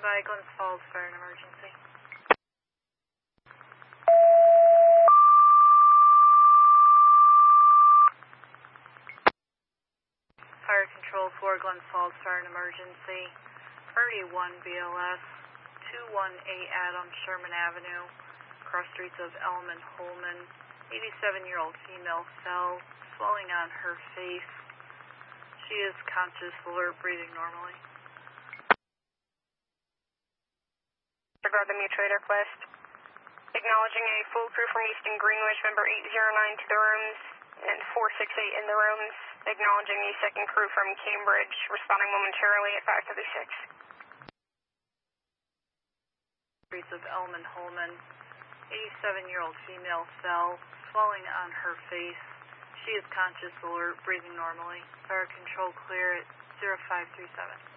by Glens Falls Fire and Emergency. Fire Control 4, Glens Falls Fire and Emergency. Priority 1 BLS, 218 Adams Sherman Avenue, cross streets of Elm and Holman. 87-year-old female fell, swelling on her face. She is conscious, alert, breathing normally. Regard the mutual aid request. Acknowledging a full crew from Easton Greenwich, member 809 to the rooms, and 468 in the rooms. Acknowledging the second crew from Cambridge, responding momentarily at 536. Streets of Elm and Holman. 87-year-old female fell, swelling on her face. She is conscious, alert, breathing normally. Fire control clear at 0537.